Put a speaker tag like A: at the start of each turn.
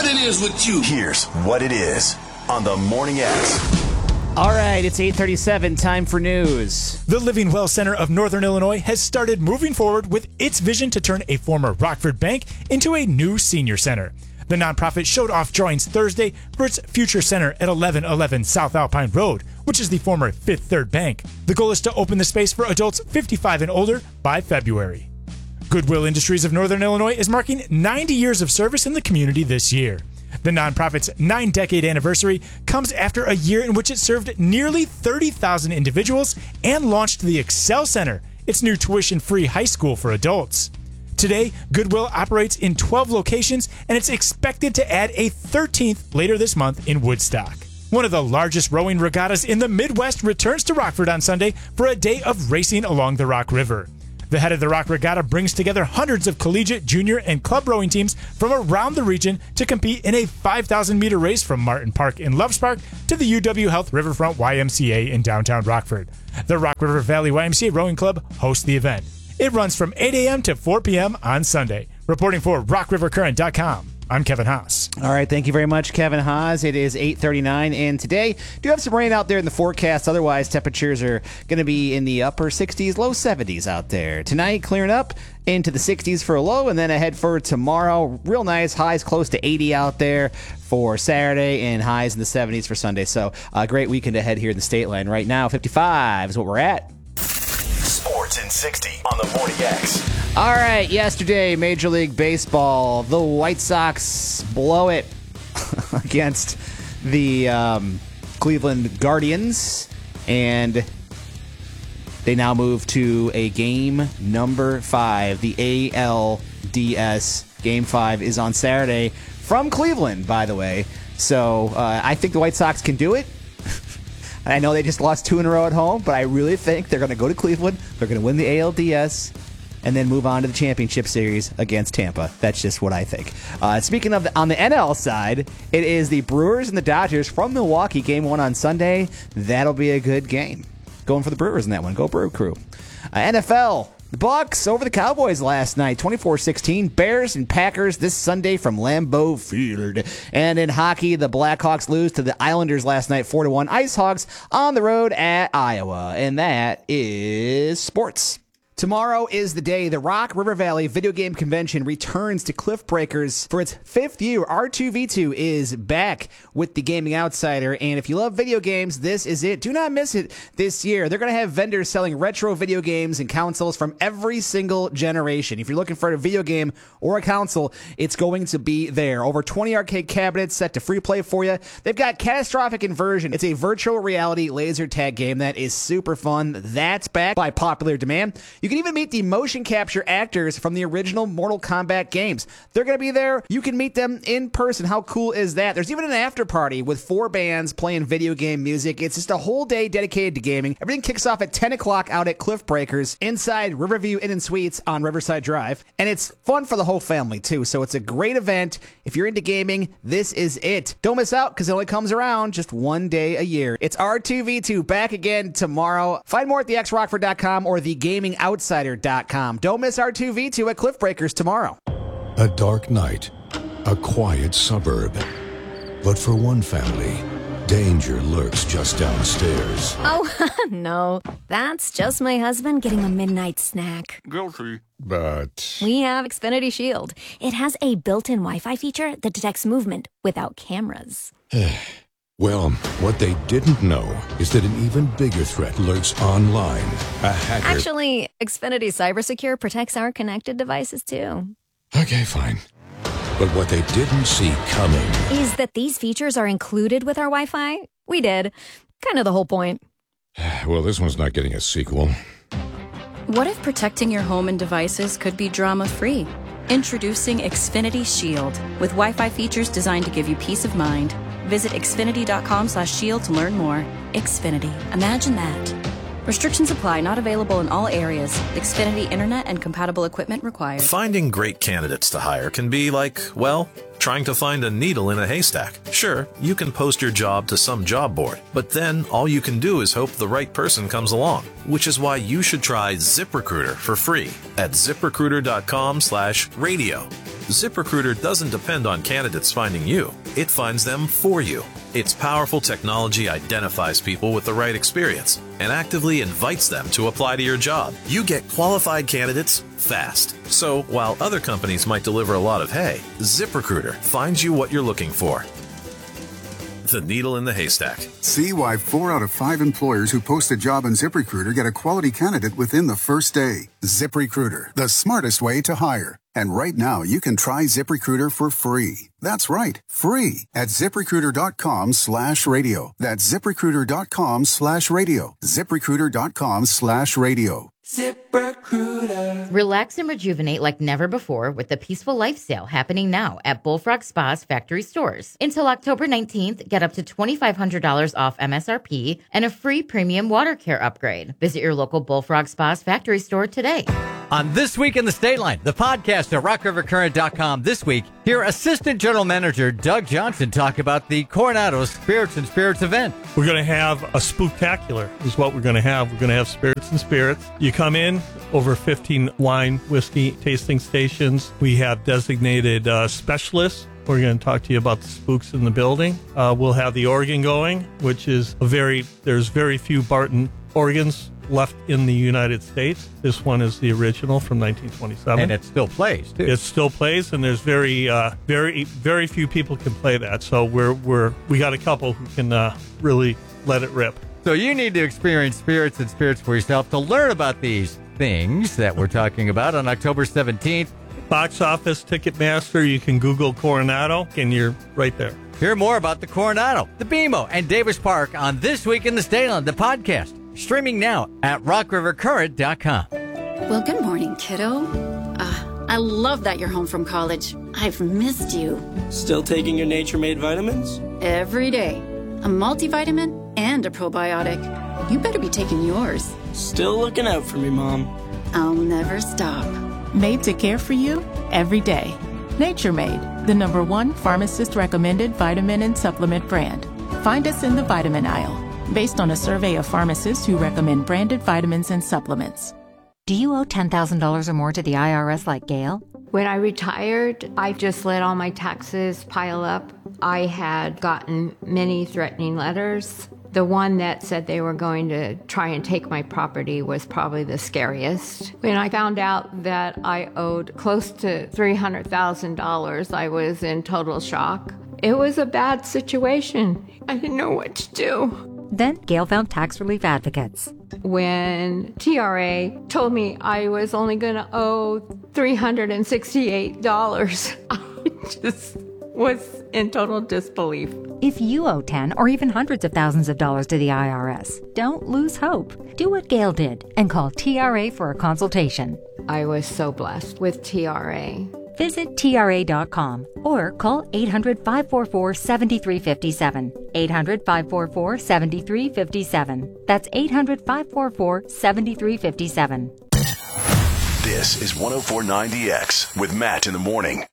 A: what it is with you.
B: Here's what it is on the Morning X.
C: All right, it's 8:37, time for news.
D: The Living Well Center of Northern Illinois has started moving forward with its vision to turn a former Rockford bank into a new senior center. The nonprofit showed off drawings Thursday for its future center at 1111 South Alpine Road, which is the former Fifth Third Bank. The goal is to open the space for adults 55 and older by February. Goodwill Industries of Northern Illinois is marking 90 years of service in the community this year. The nonprofit's 9-decade anniversary comes after a year in which it served nearly 30,000 individuals and launched the Excel Center, its new tuition-free high school for adults. Today, Goodwill operates in 12 locations, and it's expected to add a 13th later this month in Woodstock. One of the largest rowing regattas in the Midwest returns to Rockford on Sunday for a day of racing along the Rock River. The Head of the Rock Regatta brings together hundreds of collegiate, junior, and club rowing teams from around the region to compete in a 5,000-meter race from Martin Park in Loves Park to the UW Health Riverfront YMCA in downtown Rockford. The Rock River Valley YMCA Rowing Club hosts the event. It runs from 8 a.m. to 4 p.m. on Sunday. Reporting for RockRiverCurrent.com, I'm Kevin Haas.
C: All right, thank you very much, Kevin Haas. It is 8:39, and today, do have some rain out there in the forecast. Otherwise, temperatures are going to be in the upper 60s, low 70s out there. Tonight, clearing up into the 60s for a low, and then ahead for tomorrow. Real nice, highs close to 80 out there for Saturday, and highs in the 70s for Sunday. So, a great weekend ahead here in the state line. Right now, 55 is what we're at.
B: Sports in 60 on the Morning X.
C: All right, yesterday, Major League Baseball, the White Sox blow it against the Cleveland Guardians, and they now move to a game number 5. The ALDS Game 5 is on Saturday from Cleveland, by the way. So I think the White Sox can do it. I know they just lost 2 in a row at home, but I really think they're going to go to Cleveland, they're going to win the ALDS, and then move on to the championship series against Tampa. That's just what I think. Speaking of on the NL side, it is the Brewers and the Dodgers from Milwaukee, Game 1 on Sunday. That'll be a good game. Going for the Brewers in that one. Go Brew Crew. NFL. The Bucs over the Cowboys last night, 24-16. Bears and Packers this Sunday from Lambeau Field. And in hockey, the Blackhawks lose to the Islanders last night, 4-1. Ice Hogs on the road at Iowa. And that is sports. Tomorrow is the day the Rock River Valley Video Game Convention returns to Cliff Breakers for its 5th year. R2V2 is back with the Gaming Outsider, and if you love video games, this is it. Do not miss it this year. They're going to have vendors selling retro video games and consoles from every single generation. If you're looking for a video game or a console, it's going to be there. Over 20 arcade cabinets set to free play for you. They've got Catastrophic Inversion. It's a virtual reality laser tag game that is super fun. That's back by popular demand. You can even meet the motion capture actors from the original Mortal Kombat games. They're going to be there. You can meet them in person. How cool is that? There's even an after party with 4 bands playing video game music. It's just a whole day dedicated to gaming. Everything kicks off at 10 o'clock out at Cliff Breakers inside Riverview Inn and Suites on Riverside Drive. And it's fun for the whole family, too. So it's a great event. If you're into gaming, this is it. Don't miss out because it only comes around just one day a year. It's R2V2 back again tomorrow. Find more at thexrockford.com or thegamingoutsider.com. Don't miss R2V2 at Cliff Breakers tomorrow.
E: A dark night, a quiet suburb. But for one family, danger lurks just downstairs.
F: Oh, no. That's just my husband getting a midnight snack.
E: Guilty. But
F: We have Xfinity Shield. It has a built-in Wi-Fi feature that detects movement without cameras.
E: well, what they didn't know is that an even bigger threat lurks online. A hacker.
F: Actually, Xfinity CyberSecure protects our connected devices, too.
E: Okay, fine. But what they didn't see coming
F: Is that these features are included with our Wi-Fi? We did. Kind of the whole point.
E: Well, this one's not getting a sequel.
G: What if protecting your home and devices could be drama-free? Introducing Xfinity Shield, with Wi-Fi features designed to give you peace of mind. Visit xfinity.com/shield to learn more. Xfinity. Imagine that. Restrictions apply. Not available in all areas. Xfinity Internet and compatible equipment required.
H: Finding great candidates to hire can be like, well, trying to find a needle in a haystack. Sure, you can post your job to some job board, but then all you can do is hope the right person comes along, which is why you should try ZipRecruiter for free at ziprecruiter.com/radio. ZipRecruiter doesn't depend on candidates finding you. It finds them for you. Its powerful technology identifies people with the right experience and actively invites them to apply to your job. You get qualified candidates fast. So while other companies might deliver a lot of hay, ZipRecruiter finds you what you're looking for. The needle in the haystack.
A: See why 4 out of 5 employers who post a job on ZipRecruiter get a quality candidate within the first day. ZipRecruiter, the smartest way to hire. And right now, you can try ZipRecruiter for free. That's right, free at ZipRecruiter.com/radio. That's ZipRecruiter.com/radio. ZipRecruiter.com/radio.
I: ZipRecruiter. Relax and rejuvenate like never before with the Peaceful Life Sale happening now at Bullfrog Spa's factory stores. Until October 19th, get up to $2,500 off MSRP and a free premium water care upgrade. Visit your local Bullfrog Spa's factory store today.
J: On This Week in the State Line, the podcast at RockRiverCurrent.com this week, hear Assistant General Manager Doug Johnson talk about the Coronado Spirits and Spirits event.
K: We're going to have a spooktacular is what we're going to have. We're going to have Spirits and Spirits. You come in, over 15 wine, whiskey tasting stations. We have designated specialists. We're going to talk to you about the spooks in the building. We'll have the organ going, which is there's very few Barton organs left in the United States. This one is the original from 1927.
J: And it still plays, too.
K: It still plays, and there's very few people can play that. So we got a couple who can really let it rip.
J: So you need to experience Spirits and Spirits for yourself to learn about these things that we're talking about on October 17th.
K: Box office, Ticketmaster, you can Google Coronado, and you're right there.
J: Hear more about the Coronado, the BMO, and Davis Park on This Week in the State Line, the podcast. Streaming now at RockRiverCurrent.com.
G: Well, good morning, kiddo. I love that you're home from college. I've missed you.
L: Still taking your Nature Made vitamins?
G: Every day. A multivitamin and a probiotic. You better be taking yours.
L: Still looking out for me, Mom.
G: I'll never stop.
M: Made to care for you every day. Nature Made, the #1 pharmacist-recommended vitamin and supplement brand. Find us in the vitamin aisle, based on a survey of pharmacists who recommend branded vitamins and supplements.
N: Do you owe $10,000 or more to the IRS like Gail?
O: When I retired, I just let all my taxes pile up. I had gotten many threatening letters. The one that said they were going to try and take my property was probably the scariest. When I found out that I owed close to $300,000, I was in total shock. It was a bad situation. I didn't know what to do.
N: Then Gail found tax relief advocates.
O: When TRA told me I was only going to owe $368, I just was in total disbelief.
N: If you owe 10 or even hundreds of thousands of dollars to the IRS, don't lose hope. Do what Gail did and call TRA for a consultation.
O: I was so blessed with TRA.
N: Visit TRA.com or call 800-544-7357. 800-544-7357. That's 800-544-7357.
B: This is 104.9 DX with Matt in the morning.